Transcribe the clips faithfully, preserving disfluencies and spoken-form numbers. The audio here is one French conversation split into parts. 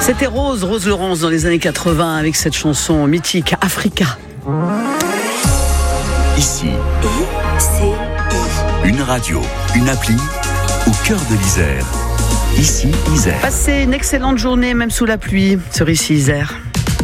C'était Rose, Rose Laurence dans les années quatre-vingts avec cette chanson mythique Africa. Ici, I C I. une radio, une appli au cœur de l'Isère. Ici, Isère. Passez une excellente journée, même sous la pluie, sur Ici Isère.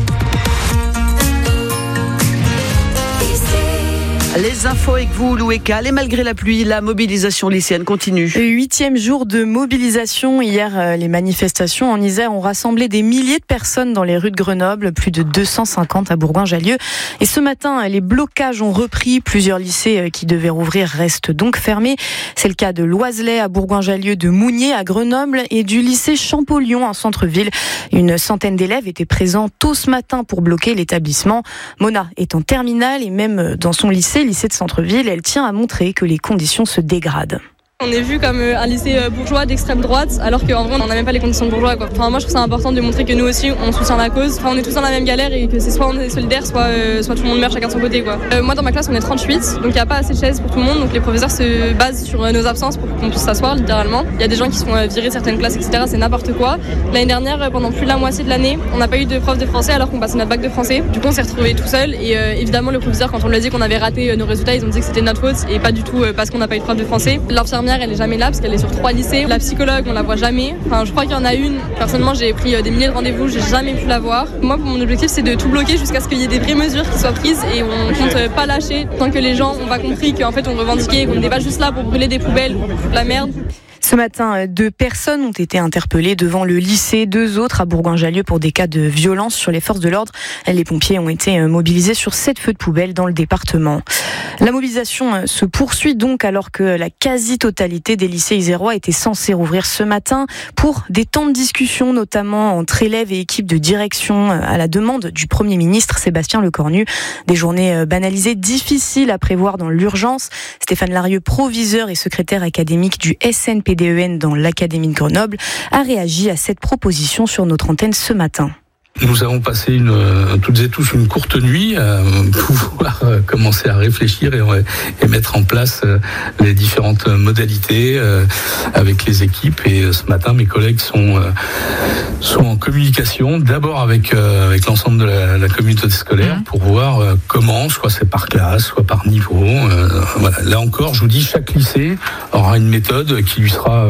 Les infos avec vous, Louéka. Et malgré la pluie, la mobilisation lycéenne continue. Huitième jour de mobilisation. Hier, les manifestations en Isère ont rassemblé des milliers de personnes dans les rues de Grenoble, plus de deux cent cinquante à Bourgoin-Jallieu. Et ce matin, les blocages ont repris. Plusieurs lycées qui devaient rouvrir restent donc fermés. C'est le cas de Loiselet à Bourgoin-Jallieu, de Mounier à Grenoble et du lycée Champollion en centre-ville. Une centaine d'élèves étaient présents tôt ce matin pour bloquer l'établissement. Mona est en terminale et même dans son lycée, lycée de centre-ville, elle tient à montrer que les conditions se dégradent. On est vu comme un lycée bourgeois d'extrême droite, alors qu'en vrai on n'a même pas les conditions de bourgeois, quoi. Enfin, moi je trouve ça important de montrer que nous aussi on soutient la cause. Enfin, on est tous dans la même galère et que c'est soit on est solidaire, soit, euh, soit tout le monde meurt chacun de son côté, quoi. Euh, moi dans ma classe on est trente-huit, donc il n'y a pas assez de chaises pour tout le monde, donc les professeurs se basent sur euh, nos absences pour qu'on puisse s'asseoir littéralement. Il y a des gens qui sont euh, virés de certaines classes, et cetera. C'est n'importe quoi. L'année dernière, euh, pendant plus de la moitié de l'année, on n'a pas eu de prof de français alors qu'on passait notre bac de français. Du coup on s'est retrouvés tout seul et euh, évidemment le professeur, quand on lui a dit qu'on avait raté euh, nos résultats, ils ont dit que c'était notre faute et pas du tout euh, parce qu'on n'a pas eu de prof de français. L'infirmière elle est jamais là parce qu'elle Elle est sur trois lycées. La psychologue, on la voit jamais. Enfin, je crois qu'il y en a une. Personnellement, j'ai pris des milliers de rendez-vous, j'ai jamais pu la voir. Moi, mon objectif, c'est de tout bloquer jusqu'à ce qu'il y ait des vraies mesures qui soient prises et on compte pas lâcher tant que les gens ont pas compris qu'en fait, on revendiquait et qu'on n'était pas juste là pour brûler des poubelles ou pour foutre la merde. Ce matin, deux personnes ont été interpellées devant le lycée, deux autres à Bourgoin-Jallieu pour des cas de violence sur les forces de l'ordre. Les pompiers ont été mobilisés sur sept feux de poubelle dans le département. La mobilisation se poursuit donc alors que la quasi-totalité des lycées isérois étaient censés rouvrir ce matin pour des temps de discussion, notamment entre élèves et équipes de direction à la demande du Premier ministre Sébastien Lecornu. Des journées banalisées, difficiles à prévoir dans l'urgence. Stéphane Larieux, proviseur et secrétaire académique du S N P D E N dans l'Académie de Grenoble, a réagi à cette proposition sur notre antenne ce matin. Nous avons passé une, toutes et tous une courte nuit à pouvoir commencer à réfléchir et, et mettre en place les différentes modalités avec les équipes. Et ce matin, mes collègues sont, sont en communication, d'abord avec, avec l'ensemble de la, la communauté scolaire pour voir comment, soit c'est par classe, soit par niveau. Voilà. Là encore, je vous dis, chaque lycée aura une méthode qui lui sera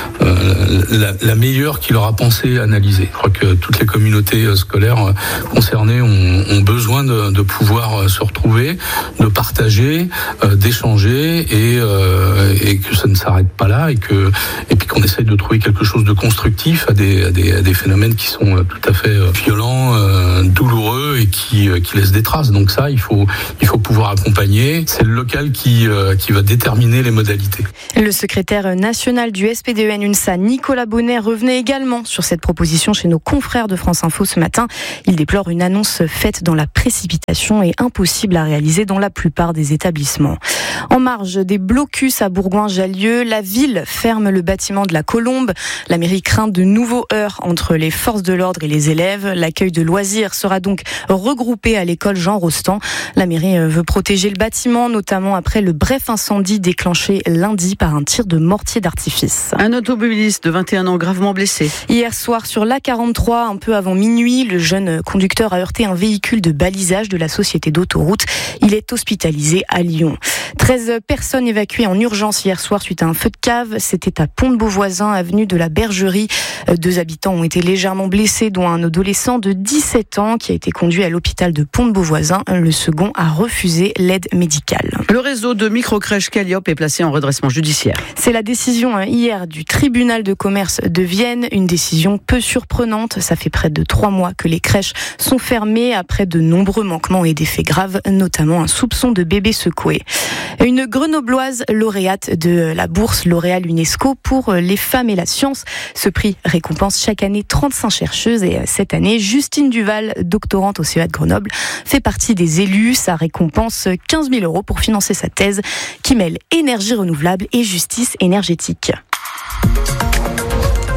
la, la meilleure qu'il aura pensé analyser. Je crois que toutes les communautés scolaires concernés ont, ont besoin de, de pouvoir se retrouver, de partager, euh, d'échanger et, euh, et que ça ne s'arrête pas là et que et puis qu'on essaye de trouver quelque chose de constructif à des, à des, à des phénomènes qui sont tout à fait violents, euh, douloureux et qui, qui laissent des traces. Donc ça, il faut il faut pouvoir accompagner. C'est le local qui euh, qui va déterminer les modalités. Le secrétaire national du S P D E N UNSA, Nicolas Bonnet, revenait également sur cette proposition chez nos confrères de France Info ce matin. Il déplore une annonce faite dans la précipitation et impossible à réaliser dans la plupart des établissements. En marge des blocus à Bourgoin-Jallieu, la ville ferme le bâtiment de la Colombe. La mairie craint de nouveaux heurts entre les forces de l'ordre et les élèves. L'accueil de loisirs sera donc regroupé à l'école Jean Rostand. La mairie veut protéger le bâtiment, notamment après le bref incendie déclenché lundi par un tir de mortier d'artifice. Un automobiliste de vingt et un ans gravement blessé. Hier soir sur l'A quarante-trois, un peu avant minuit, le jeune conducteur a heurté un véhicule de balisage de la société d'autoroute. Il est hospitalisé à Lyon. treize personnes évacuées en urgence hier soir suite à un feu de cave. C'était à Pont-de-Beauvoisin, avenue de la Bergerie. Deux habitants ont été légèrement blessés, dont un adolescent de dix-sept ans qui a été conduit à l'hôpital de Pont-de-Beauvoisin. Le second a refusé l'aide médicale. Le réseau de microcrèches Calliope est placé en redressement judiciaire. C'est la décision hier du tribunal de commerce de Vienne. Une décision peu surprenante. Ça fait près de trois mois que les crèches sont fermées après de nombreux manquements et des faits graves, notamment un soupçon de bébé secoué. Une grenobloise lauréate de la bourse L'Oréal UNESCO pour les femmes et la science. Ce prix récompense chaque année trente-cinq chercheuses et cette année, Justine Duval, doctorante au C E A de Grenoble, fait partie des élus. Ça récompense quinze mille euros pour financer sa thèse qui mêle énergie renouvelable et justice énergétique.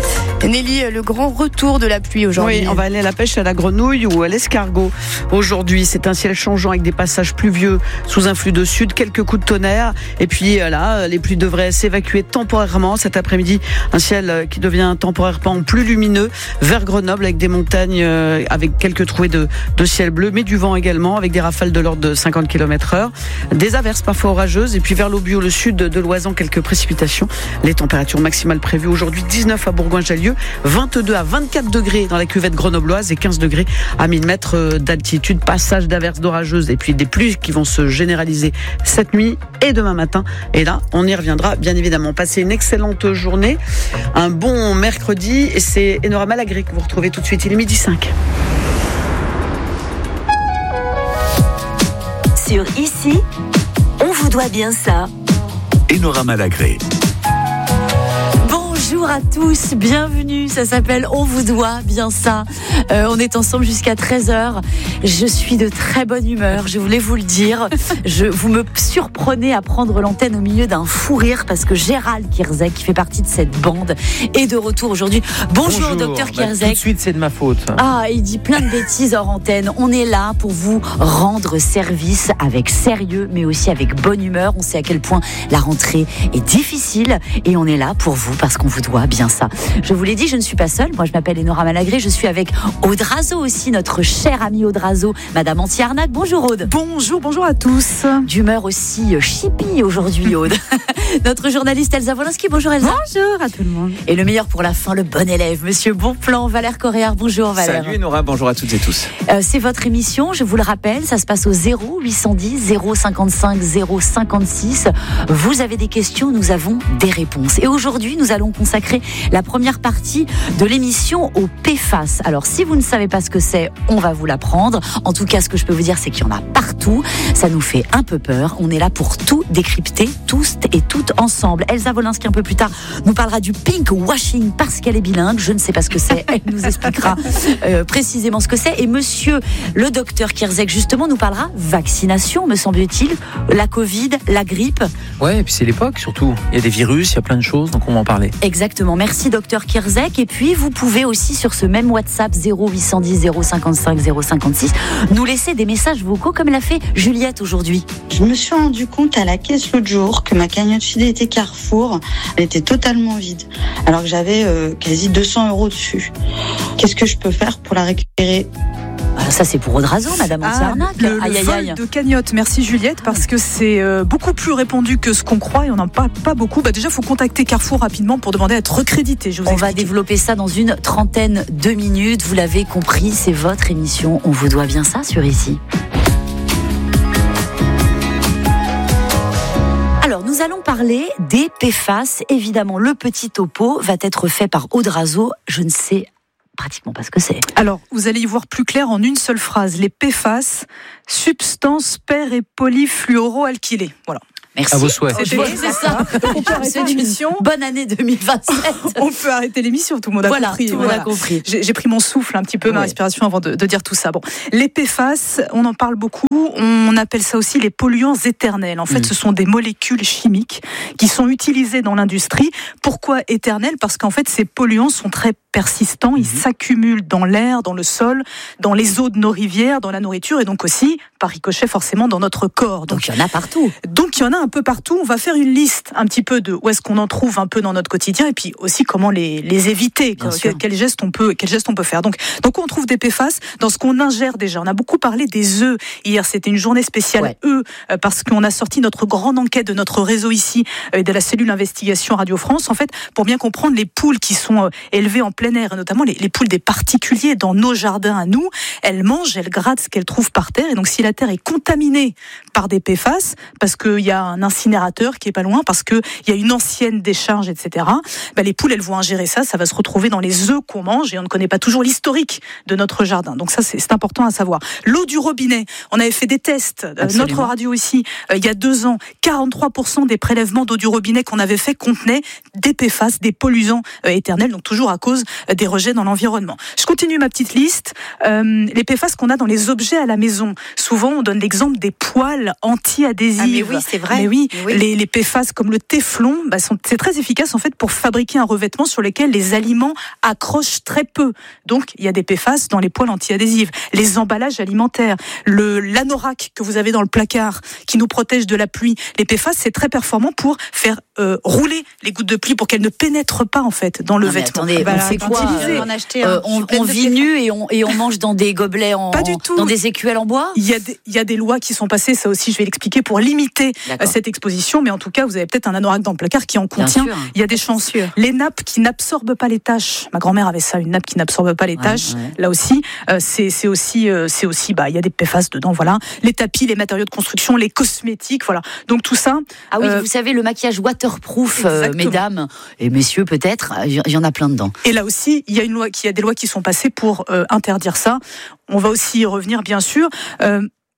Nelly, le grand retour de la pluie aujourd'hui. Oui, on va aller à la pêche à la grenouille ou à l'escargot. Aujourd'hui, c'est un ciel changeant avec des passages pluvieux sous un flux de sud, quelques coups de tonnerre. Et puis là, les pluies devraient s'évacuer temporairement. Cet après-midi, un ciel qui devient temporairement plus lumineux vers Grenoble avec des montagnes, avec quelques trouées de, de ciel bleu, mais du vent également avec des rafales de l'ordre de cinquante kilomètres heure. Des averses parfois orageuses. Et puis vers l'Aubieux, le sud de l'Oisans, quelques précipitations. Les températures maximales prévues aujourd'hui, dix-neuf à Bourgoin-Jallieu, vingt-deux à vingt-quatre degrés dans la cuvette grenobloise et quinze degrés à mille mètres d'altitude. Passage d'averses orageuses et puis des pluies qui vont se généraliser cette nuit et demain matin. Et là, on y reviendra bien évidemment. Passez une excellente journée, un bon mercredi. Et c'est Enora Malagré que vous retrouvez tout de suite. Il est midi cinq. Sur Ici, on vous doit bien ça. Enora Malagré. Bonjour à tous, bienvenue, ça s'appelle On vous doit bien ça. Euh, on est ensemble jusqu'à treize heures. Je suis de très bonne humeur, je voulais vous le dire. Je, vous me surprenez à prendre l'antenne au milieu d'un fou rire parce que Gérald Kierzek, qui fait partie de cette bande, est de retour aujourd'hui. Bonjour, Bonjour. docteur Kierzek. Bah, tout de suite, c'est de ma faute. Ah, il dit plein de bêtises hors antenne. On est là pour vous rendre service avec sérieux, mais aussi avec bonne humeur. On sait à quel point la rentrée est difficile et on est là pour vous parce qu'on vous doit bien ça. Je vous l'ai dit, je ne suis pas seule. Moi, je m'appelle Enora Malagré. Je suis avec Aude Razeau aussi, notre chère amie Aude Razeau, Madame Anti-Arnaque. Bonjour Aude. Bonjour, bonjour à tous. D'humeur aussi chippie aujourd'hui, Aude. Notre journaliste Elsa Wolinski. Bonjour Elsa. Bonjour à tout le monde. Et le meilleur pour la fin, le bon élève, Monsieur Bonplan, Valère Coréard. Bonjour Valère. Salut Enora, bonjour à toutes et tous. Euh, c'est votre émission, je vous le rappelle, ça se passe au zéro huit cent dix zéro cinquante-cinq zéro cinquante-six. Vous avez des questions, nous avons des réponses. Et aujourd'hui, nous allons consacrer la première partie de l'émission au P F A S. Alors, si vous ne savez pas ce que c'est, on va vous l'apprendre. En tout cas, ce que je peux vous dire, c'est qu'il y en a partout. Ça nous fait un peu peur. On est là pour tout décrypter, tous et toutes ensemble. Elsa Wolinski, un peu plus tard, nous parlera du pink washing parce qu'elle est bilingue. Je ne sais pas ce que c'est. Elle nous expliquera euh, précisément ce que c'est. Et monsieur le docteur Kierzek, justement, nous parlera vaccination, me semble-t-il. La Covid, la grippe. Ouais, et puis c'est l'époque surtout. Il y a des virus, il y a plein de choses, donc on va en parler. Exactement. Merci docteur Kierzek. Et puis, vous pouvez aussi sur ce même WhatsApp zéro huit cent dix zéro cinquante-cinq zéro cinquante-six nous laisser des messages vocaux comme l'a fait Juliette aujourd'hui. Je me suis rendu compte à la caisse l'autre jour que ma cagnotte fidélité Carrefour, elle était totalement vide. Alors que j'avais euh, quasi deux cents euros dessus. Qu'est-ce que je peux faire pour la récupérer ? Alors ça c'est pour Aude Razeau, Madame ah, Anti-Arnaque. Le, aïe, le aïe, vol aïe. de cagnotte, merci Juliette, parce que c'est euh, beaucoup plus répandu que ce qu'on croit et on n'en parle pas beaucoup. Bah déjà, il faut contacter Carrefour rapidement pour demander à être recrédité. Je vous on explique. va développer ça dans une trentaine de minutes. Vous l'avez compris, c'est votre émission. On vous doit bien ça sur Ici. Alors, nous allons parler des P F A S. Évidemment, le petit topo va être fait par Aude Razeau. Je ne sais pratiquement pas ce que c'est. Alors, vous allez y voir plus clair en une seule phrase. Les P F A S, substances per- et polyfluoroalkylées. Voilà. Merci. À vos souhaits. C'est, c'est ça. On peut arrêter l'émission. Bonne année deux mille vingt-sept. On peut arrêter l'émission, tout le monde a voilà, compris. Tout le monde voilà. a compris. J'ai, j'ai pris mon souffle un petit peu, ouais. ma respiration avant de, de dire tout ça. Bon, les P F A S, on en parle beaucoup. On appelle ça aussi les polluants éternels. En fait, mmh. ce sont des molécules chimiques qui sont utilisées dans l'industrie. Pourquoi éternels ? Parce qu'en fait, ces polluants sont très persistants. Ils mmh. s'accumulent dans l'air, dans le sol, dans les eaux de nos rivières, dans la nourriture et donc aussi, par ricochet, forcément, dans notre corps. Donc, il y en a partout. Donc, il y en a un peu partout. On va faire une liste un petit peu de où est-ce qu'on en trouve un peu dans notre quotidien et puis aussi comment les, les éviter, quels quel gestes on peut, quel gestes on peut faire. Donc, donc on trouve des P F A S dans ce qu'on ingère déjà. On a beaucoup parlé des œufs. Hier, c'était une journée spéciale ouais. œufs parce qu'on a sorti notre grande enquête de notre réseau ici, de la cellule investigation Radio France, en fait, pour bien comprendre les poules qui sont élevées en plein air, et notamment les, les poules des particuliers dans nos jardins à nous. Elles mangent, elles grattent ce qu'elles trouvent par terre. Et donc, si la terre est contaminée par des P F A S, parce qu'il y a un incinérateur qui est pas loin, parce qu'il y a une ancienne décharge, et cetera, bah, les poules, elles vont ingérer ça, ça va se retrouver dans les œufs qu'on mange et on ne connaît pas toujours l'historique de notre jardin. Donc ça, c'est, c'est important à savoir. L'eau du robinet, on avait fait des tests, euh, notre radio ici, euh, il y a deux ans, quarante-trois pour cent des prélèvements d'eau du robinet qu'on avait fait contenaient des P F A S, des polluants euh, éternels, donc toujours à cause euh, des rejets dans l'environnement. Je continue ma petite liste. Euh, les P F A S qu'on a dans les objets à la maison. Souvent, on donne l'exemple des poêles poêles anti-adhésives. Ah mais oui, c'est vrai. Mais oui, mais oui. Les, les P F A S comme le téflon, bah, sont, c'est très efficace en fait pour fabriquer un revêtement sur lequel les aliments accrochent très peu. Donc il y a des P F A S dans les poêles anti-adhésives, les emballages alimentaires, le l'anorak que vous avez dans le placard qui nous protège de la pluie. Les P F A S c'est très performant pour faire euh, rouler les gouttes de pluie pour qu'elles ne pénètrent pas en fait dans le non, vêtement. Attendez, bah, on fait quoi euh, euh, On, on vit nu et on, et on mange dans des gobelets en, pas du tout. dans des écuelles en bois. Il y a des, il y a des lois qui sont passées, ça aussi je vais l'expliquer, pour limiter D'accord. cette exposition, mais en tout cas vous avez peut-être un anorak dans le placard qui en contient. Il y a des chances. Les nappes qui n'absorbent pas les taches. Ma grand-mère avait ça, une nappe qui n'absorbe pas les tâches. Ouais, ouais. Là aussi, euh, c'est, c'est aussi, euh, c'est aussi, bah il y a des P F A S dedans, voilà. Les tapis, les matériaux de construction, les cosmétiques, voilà. Donc tout ça. Ah oui, euh, vous savez le maquillage waterproof, euh, mesdames et messieurs peut-être, il y en a plein dedans. Et là aussi, il y a une loi, il y a des lois qui sont passées pour euh, interdire ça. On va aussi y revenir, bien sûr. Euh,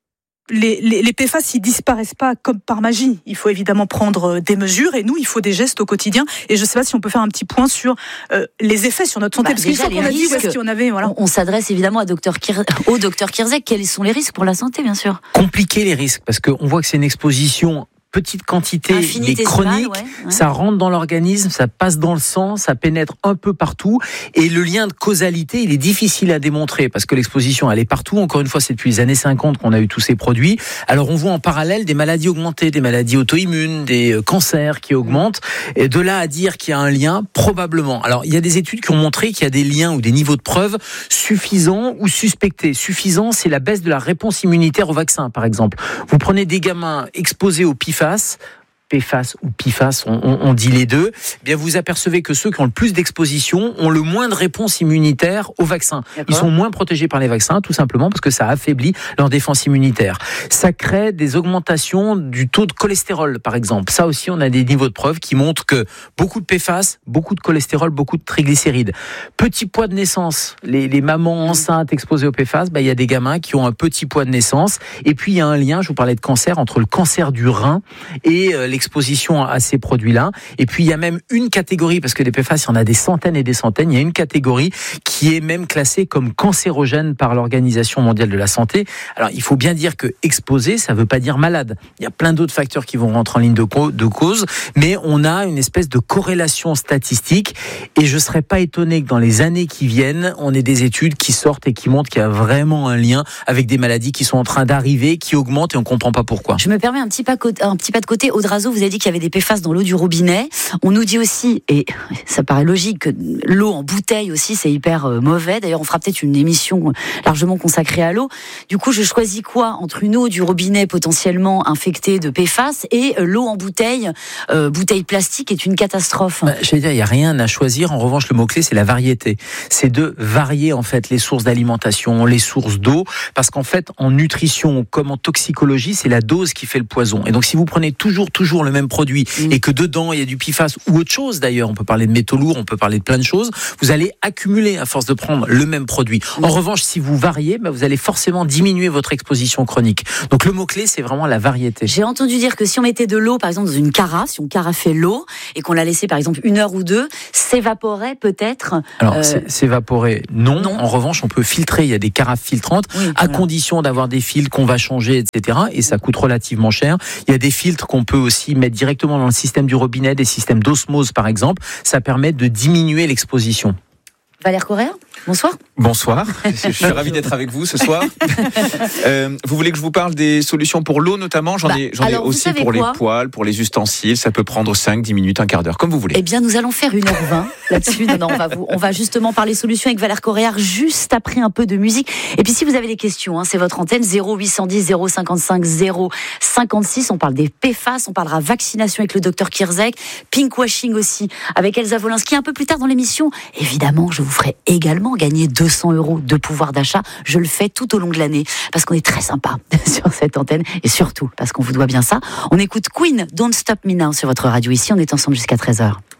Les, les, les P F A S, ils disparaissent pas comme par magie. Il faut évidemment prendre des mesures et nous, il faut des gestes au quotidien. Et je ne sais pas si on peut faire un petit point sur euh, les effets sur notre santé. Bah, parce qu'une fois qu'on a dit où est-ce qu'il y en avait, voilà. On, on s'adresse évidemment à docteur Kir... au docteur Kirzek. Quels sont les risques pour la santé, bien sûr? Compliquer les risques, parce qu'on voit que c'est une exposition petite quantité, mais chronique, ouais, ouais. Ça rentre dans l'organisme, ça passe dans le sang, ça pénètre un peu partout, et le lien de causalité, il est difficile à démontrer, parce que l'exposition, elle est partout. Encore une fois, c'est depuis les années cinquante qu'on a eu tous ces produits. Alors, on voit en parallèle des maladies augmentées, des maladies auto-immunes, des cancers qui augmentent, et de là à dire qu'il y a un lien, probablement. Alors, il y a des études qui ont montré qu'il y a des liens ou des niveaux de preuve suffisants ou suspectés. Suffisant, c'est la baisse de la réponse immunitaire au vaccin, par exemple. Vous prenez des gamins exposés au P F A S, P F A S ou P F A S, on, on, on dit les deux, eh bien vous apercevez que ceux qui ont le plus d'exposition ont le moins de réponse immunitaire au vaccin. D'accord. Ils sont moins protégés par les vaccins, tout simplement parce que ça affaiblit leur défense immunitaire. Ça crée des augmentations du taux de cholestérol, par exemple. Ça aussi, on a des niveaux de preuve qui montrent que beaucoup de P F A S, beaucoup de cholestérol, beaucoup de triglycérides. Petit poids de naissance, les, les mamans enceintes exposées au P F A S, bah, il y a des gamins qui ont un petit poids de naissance. Et puis, il y a un lien, je vous parlais de cancer, entre le cancer du rein et euh, l'exposition à ces produits-là. Et puis, il y a même une catégorie, parce que les P F A S, il y en a des centaines et des centaines, il y a une catégorie qui est même classée comme cancérogène par l'Organisation mondiale de la santé. Alors, il faut bien dire que exposé, ça ne veut pas dire malade. Il y a plein d'autres facteurs qui vont rentrer en ligne de, co- de cause, mais on a une espèce de corrélation statistique, et je ne serais pas étonné que dans les années qui viennent, on ait des études qui sortent et qui montrent qu'il y a vraiment un lien avec des maladies qui sont en train d'arriver, qui augmentent, et on ne comprend pas pourquoi. Je me permets un petit pas, un petit pas de côté. Audrazo, vous avez dit qu'il y avait des P F A S dans l'eau du robinet. On nous dit aussi, et ça paraît logique, que l'eau en bouteille aussi, c'est hyper mauvais. D'ailleurs, on fera peut-être une émission largement consacrée à l'eau. Du coup, je choisis quoi entre une eau du robinet potentiellement infectée de P F A S et l'eau en bouteille, euh, bouteille plastique est une catastrophe. Bah, je vais dire, il n'y a rien à choisir. En revanche, le mot-clé, c'est la variété. C'est de varier, en fait, les sources d'alimentation, les sources d'eau, parce qu'en fait, en nutrition comme en toxicologie, c'est la dose qui fait le poison. Et donc, si vous prenez toujours, toujours le même produit, mmh. et que dedans, il y a du P F A S ou autre chose, d'ailleurs, on peut parler de métaux lourds, on peut parler de plein de choses, vous allez accumuler à force de prendre le même produit. Mmh. En revanche, si vous variez, bah, vous allez forcément diminuer votre exposition chronique. Donc, le mot-clé, c'est vraiment la variété. J'ai entendu dire que si on mettait de l'eau, par exemple, dans une carafe, si on carafait l'eau, et qu'on la laissait, par exemple, une heure ou deux, s'évaporait peut-être. Alors, euh... s'évaporer, non. non. En revanche, on peut filtrer. Il y a des carafes filtrantes, oui, à voilà. condition d'avoir des filtres qu'on va changer, et cetera. Et ça coûte relativement cher. Il y a des filtres qu'on peut aussi mettre directement dans le système du robinet, des systèmes d'osmose, par exemple. Ça permet de diminuer l'exposition. Valère Correa, bonsoir. Bonsoir, je suis ravi d'être avec vous ce soir. euh, vous voulez que je vous parle des solutions pour l'eau notamment? J'en bah, ai, j'en ai aussi pour quoi? Les poêles, pour les ustensiles, ça peut prendre cinq, dix minutes, un quart d'heure, comme vous voulez. Eh bien, nous allons faire une heure vingt là-dessus. Non, non, on va, vous, on va justement parler solutions avec Valère Correa juste après un peu de musique. Et puis si vous avez des questions, hein, c'est votre antenne, zéro huit cent dix zéro cinquante-cinq zéro cinquante-six. On parle des P F A S, on parlera vaccination avec le docteur Kirzek, pinkwashing aussi avec Elsa Wolinski un peu plus tard dans l'émission. Évidemment, je vous ferai également gagner deux cents euros de pouvoir d'achat. Je le fais tout au long de l'année parce qu'on est très sympa sur cette antenne et surtout parce qu'on vous doit bien ça. On écoute Queen, Don't Stop Me Now sur votre radio. Ici, on est ensemble jusqu'à treize heures.